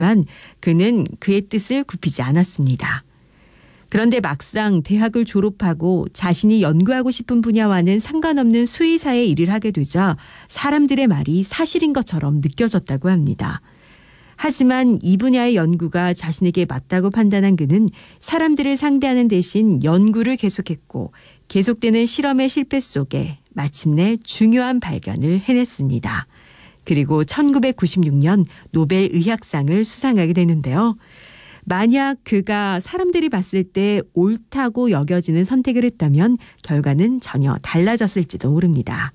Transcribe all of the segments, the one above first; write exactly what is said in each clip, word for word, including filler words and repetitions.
그는 그의 뜻을 굽히지 않았습니다. 그런데 막상 대학을 졸업하고 자신이 연구하고 싶은 분야와는 상관없는 수의사의 일을 하게 되자 사람들의 말이 사실인 것처럼 느껴졌다고 합니다. 하지만 이 분야의 연구가 자신에게 맞다고 판단한 그는 사람들을 상대하는 대신 연구를 계속했고 계속되는 실험의 실패 속에 마침내 중요한 발견을 해냈습니다. 그리고 천구백구십육 년 노벨 의학상을 수상하게 되는데요. 만약 그가 사람들이 봤을 때 옳다고 여겨지는 선택을 했다면 결과는 전혀 달라졌을지도 모릅니다.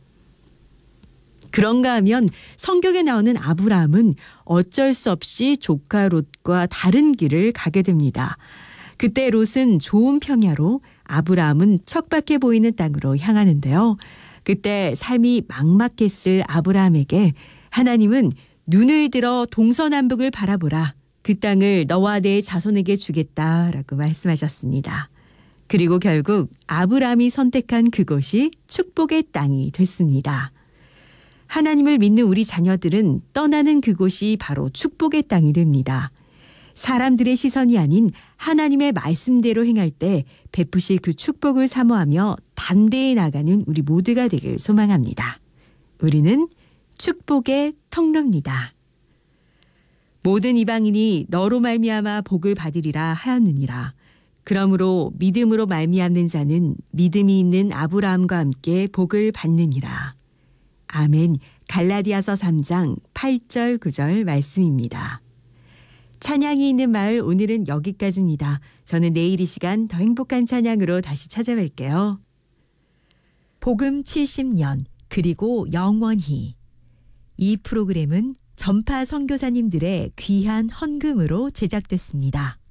그런가 하면 성경에 나오는 아브라함은 어쩔 수 없이 조카 롯과 다른 길을 가게 됩니다. 그때 롯은 좋은 평야로 아브라함은 척박해 보이는 땅으로 향하는데요. 그때 삶이 막막했을 아브라함에게 하나님은 눈을 들어 동서남북을 바라보라. 그 땅을 너와 내 자손에게 주겠다라고 말씀하셨습니다. 그리고 결국 아브라함이 선택한 그곳이 축복의 땅이 됐습니다. 하나님을 믿는 우리 자녀들은 떠나는 그곳이 바로 축복의 땅이 됩니다. 사람들의 시선이 아닌 하나님의 말씀대로 행할 때 베푸실 그 축복을 사모하며 담대히 나가는 우리 모두가 되길 소망합니다. 우리는 축복의 통로입니다. 모든 이방인이 너로 말미암아 복을 받으리라 하였느니라. 그러므로 믿음으로 말미암는 자는 믿음이 있는 아브라함과 함께 복을 받느니라. 아멘. 갈라디아서 삼 장 팔 절 구 절 말씀입니다. 찬양이 있는 마을 오늘은 여기까지입니다. 저는 내일 이 시간 더 행복한 찬양으로 다시 찾아뵐게요. 복음 칠십 년 그리고 영원히. 이 프로그램은 전파 선교사님들의 귀한 헌금으로 제작됐습니다.